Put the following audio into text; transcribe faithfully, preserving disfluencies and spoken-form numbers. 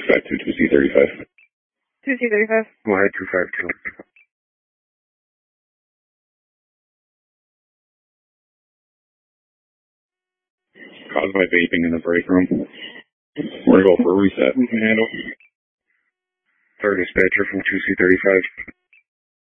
five two two C thirty-five. two C thirty-five. Go ahead, two five two. Caused by vaping in the break room. We're going to go for a reset. We can handle. Third dispatcher from two C thirty-five.